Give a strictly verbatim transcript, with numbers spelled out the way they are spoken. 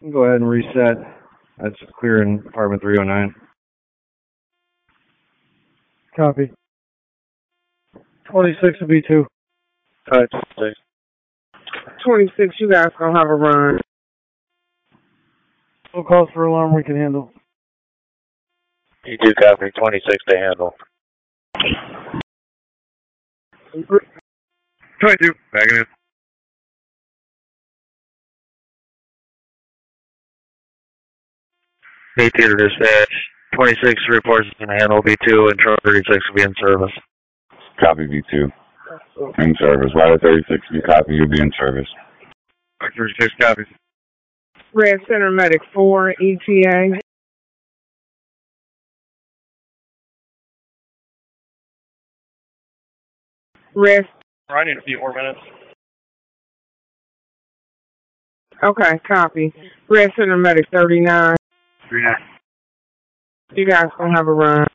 Go ahead and reset. That's clear in apartment three oh nine. Copy. twenty-six will be two. Alright, twenty-six. twenty-six, you guys gonna have a run. No calls for alarm we can handle. You do copy, twenty-six to handle. twenty-two, backing in. B two to dispatch. twenty-six reports in handle. B two and truck thirty-six will be in service. Copy V two. In service. Rider thirty-six, you copy, you'll be in service. thirty-six copies. Red Center Medic four, E T A. Red. I need a few more minutes. Okay, copy. Red Center Medic thirty-nine. Yeah. You guys gonna have a run.